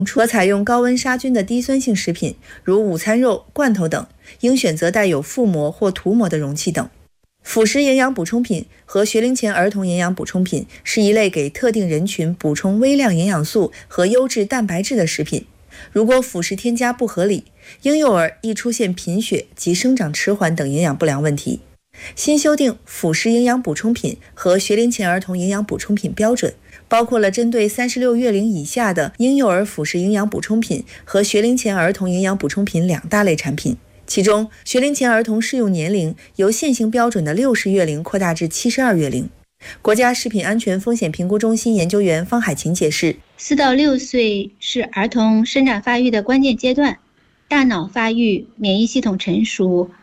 除了采用高温杀菌的低酸性食品，如午餐肉、罐头等，应选择带有覆膜或涂膜的容器等。辅食营养补充品和学龄前儿童营养补充品是一类给特定人群补充微量营养素和优质蛋白质的食品。如果辅食添加不合理，婴幼儿易出现贫血及生长迟缓等营养不良问题。新修订辅食营养补充品和学龄前儿童营养补充品标准，包括了针对36月龄以下的婴幼儿辅食营养补充品和学龄前儿童营养补充品2大类产品。其中，学龄前儿童适用年龄由现行标准的60月龄扩大至72月龄。国家食品安全风险评估中心研究员方海琴解释 ，4到6岁是儿童生长发育的关键阶段，大脑发育、免疫系统成熟、